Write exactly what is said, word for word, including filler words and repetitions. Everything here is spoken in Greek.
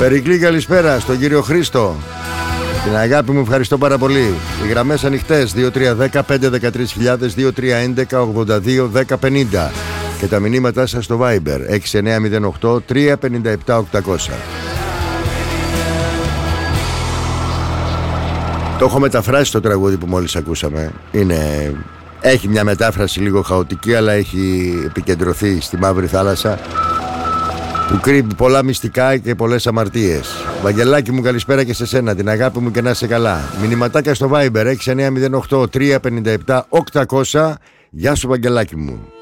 Περικλή, καλησπέρα στον κύριο Χρήστο. Την αγάπη μου, ευχαριστώ πάρα πολύ. Οι γραμμές ανοιχτές δύο τρία ένα μηδέν πέντε ένα τρία χιλιάδες, δύο τρία ένα ένα ογδόντα δύο δέκα πενήντα. Και τα μηνύματά σας στο Viber έξι εννιά μηδέν οκτώ τρία πέντε επτά οκτακόσια. Το έχω μεταφράσει το τραγούδι που μόλις ακούσαμε. Είναι... Έχει μια μετάφραση λίγο χαοτική, αλλά έχει επικεντρωθεί στη Μαύρη Θάλασσα, που κρύβει πολλά μυστικά και πολλές αμαρτίες. Βαγγελάκι μου, καλησπέρα και σε σένα. Την αγάπη μου και να είσαι καλά. Μηνυματάκια στο Viber έξι εννιά μηδέν οκτώ τρία πέντε επτά οκτακόσια. Γεια σου, Βαγγελάκι μου.